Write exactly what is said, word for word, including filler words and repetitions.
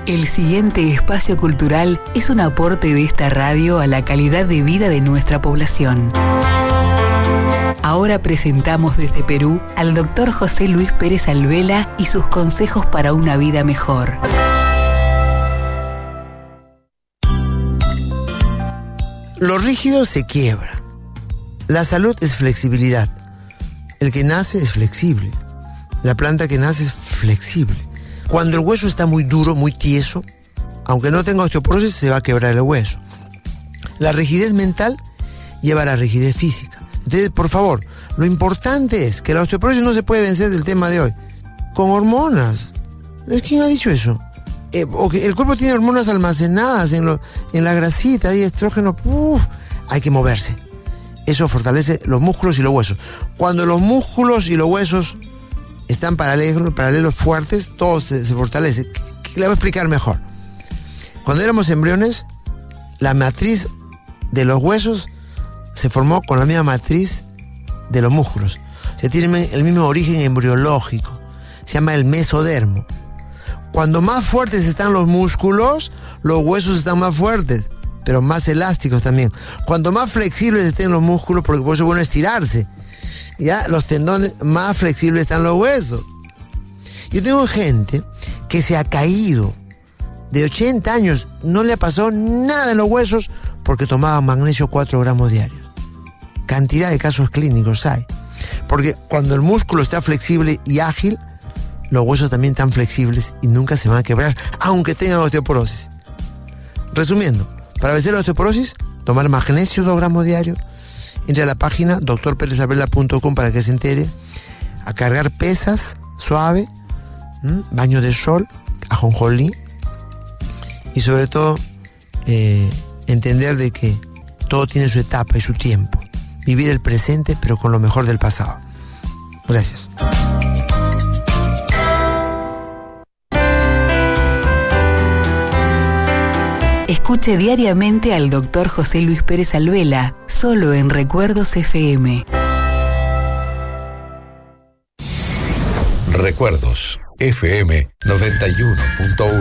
El siguiente espacio cultural es un aporte de esta radio a la calidad de vida de nuestra población. Ahora presentamos desde Perú al doctor José Luis Pérez Alvela y sus consejos para una vida mejor. Lo rígido se quiebra. La salud es flexibilidad. El que nace es flexible. La planta que nace es flexible. Cuando el hueso está muy duro, muy tieso, aunque no tenga osteoporosis, se va a quebrar el hueso. La rigidez mental lleva a la rigidez física. Entonces, por favor, lo importante es que la osteoporosis no se puede vencer del tema de hoy con hormonas. ¿Quién ha dicho eso? Eh, o que el cuerpo tiene hormonas almacenadas en, lo, en la grasita, hay estrógeno. Uf, hay que moverse. Eso fortalece los músculos y los huesos. Cuando los músculos y los huesos están paralelos, paralelos fuertes, todo se, se fortalece. Le voy a explicar mejor. Cuando éramos embriones, la matriz de los huesos se formó con la misma matriz de los músculos. O sea, tienen el mismo origen embriológico. Se llama el mesodermo. Cuando más fuertes están los músculos, los huesos están más fuertes, pero más elásticos también. Cuanto más flexibles estén los músculos, porque por eso es bueno estirarse, ya los tendones, más flexibles están los huesos. Yo tengo gente que se ha caído de ochenta años, no le ha pasado nada en los huesos porque tomaba magnesio cuatro gramos diarios. Cantidad de casos clínicos hay. Porque cuando el músculo está flexible y ágil, los huesos también están flexibles y nunca se van a quebrar, aunque tengan osteoporosis. Resumiendo, para vencer la osteoporosis, tomar magnesio dos gramos diarios. Entre a la página doctor perez alvela punto com para que se entere. A cargar pesas suave, ¿m? baño de sol, ajonjolí. Y sobre todo, eh, entender de que todo tiene su etapa y su tiempo. Vivir el presente, pero con lo mejor del pasado. Gracias. Escuche diariamente al doctor José Luis Pérez Alvela, solo en Recuerdos F M. Recuerdos F M noventa y uno punto uno.